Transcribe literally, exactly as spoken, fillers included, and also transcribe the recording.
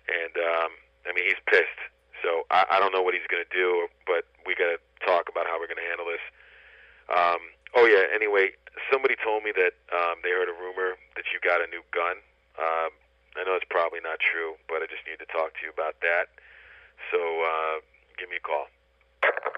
and um, I mean he's pissed. So I, I don't know what he's going to do, but we got to talk about how we're going to handle this. Um, oh yeah. Anyway, somebody told me that um, they heard a rumor that you got a new gun. Um, I know it's probably not true, but I just need to talk to you about that. So uh, give me a call.